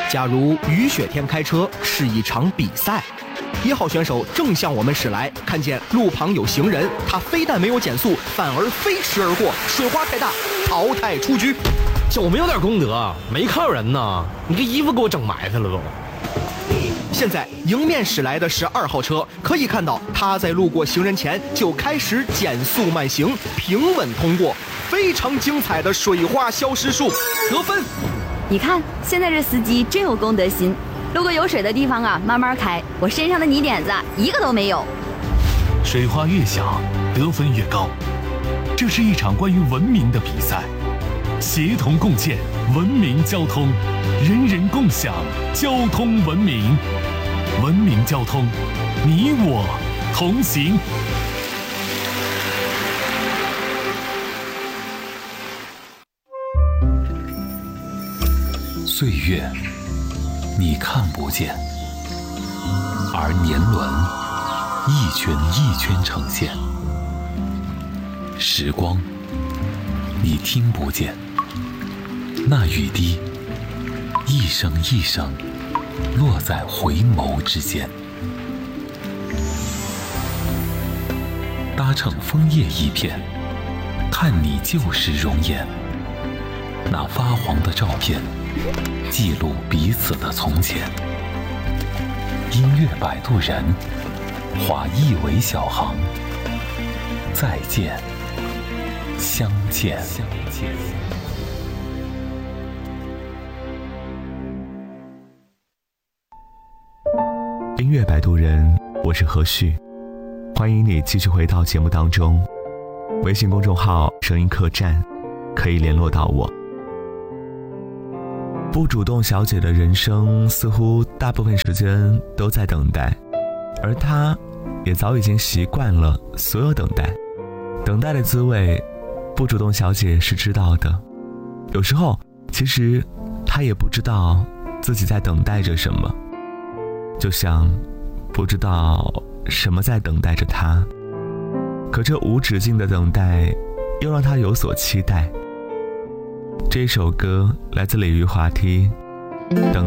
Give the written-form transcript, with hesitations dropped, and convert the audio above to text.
假如雨雪天开车是一场比赛，1号选手正向我们驶来，看见路旁有行人，他非但没有减速，反而飞驰而过，水花太大，淘汰出局。 小没有点功德，没看有人呢，你这衣服给我整埋汰了都。 现在迎面驶来的是2号车，可以看到他在路过行人前就开始减速慢行，平稳通过，非常精彩的水花消失术，得分。 你看，现在这司机真有公德心，路过有水的地方啊，慢慢开，我身上的泥点子一个都没有。 水花越小，得分越高。这是一场关于文明的比赛，协同共建文明交通，人人共享交通文明。文明交通，你我同行。 岁月你看不见，而年轮一圈一圈呈现。时光你听不见，那雨滴一声一声落在回眸之间。搭乘枫叶一片，看你旧时容颜。那发黄的照片，记录彼此的从前。音乐摆渡人，画一尾小航。再见，相见。 音乐摆渡人，我是何旭，欢迎你继续回到节目当中。微信公众号声音客栈可以联络到我。不主动小姐的人生似乎大部分时间都在等待，而她也早已经习惯了所有等待。等待的滋味，不主动小姐是知道的。有时候其实她也不知道自己在等待着什么，就像不知道什么在等待着她，可这无止境的等待又让她有所期待。这首歌来自鲤鱼滑梯，等